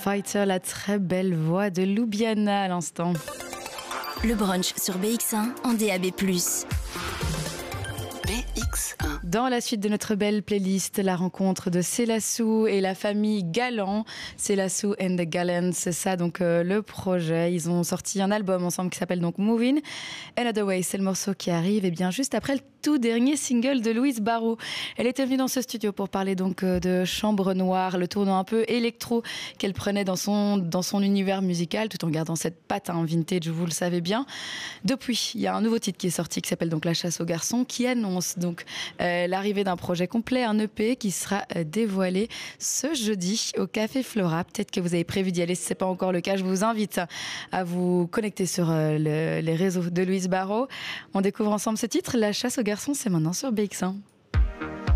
Fighter, la très belle voix de Loubiana à l'instant. Le brunch sur BX1 en DAB+. BX1. Dans la suite de notre belle playlist, la rencontre de Célassou et la famille Galland. Célassou and the Gallants, c'est ça donc le projet. Ils ont sorti un album ensemble qui s'appelle donc Moving. Another Way, c'est le morceau qui arrive et bien juste après le tout dernier single de Louise Barrault. Elle était venue dans ce studio pour parler donc de Chambre Noire, le tournant un peu électro qu'elle prenait dans son univers musical tout en gardant cette patte vintage, vous le savez bien. Depuis, il y a un nouveau titre qui est sorti qui s'appelle donc La Chasse aux garçons qui annonce donc l'arrivée d'un projet complet, un EP qui sera dévoilé ce jeudi au Café Flora. Peut-être que vous avez prévu d'y aller, si ce n'est pas encore le cas, je vous invite à vous connecter sur les réseaux de Louise Barrault. On découvre ensemble ce titre, La Chasse aux garçons, c'est maintenant sur BX1.